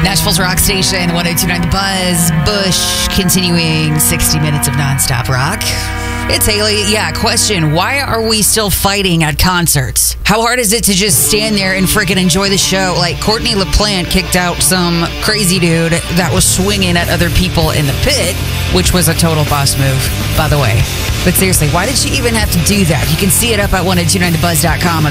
Nashville's rock station, 102.9 The Buzz. Bush continuing 60 minutes of nonstop rock. It's Haley. Yeah, question. Why are we still fighting at concerts? How hard is it to just stand there and freaking enjoy the show? Like, Courtney LaPlante kicked out some crazy dude that was swinging at other people in the pit, which was a total boss move, by the way. But seriously, why did she even have to do that? You can see it up at 1029thebuzz.com.